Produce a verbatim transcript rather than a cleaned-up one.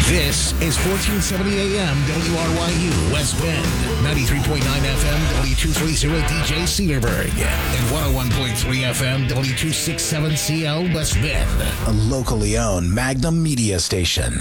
This is fourteen seventy A M W R Y U West Bend, ninety-three point nine F M W two thirty D J Cedarburg, and one oh one point three F M W two sixty-seven C L West Bend. A locally owned Magnum media station.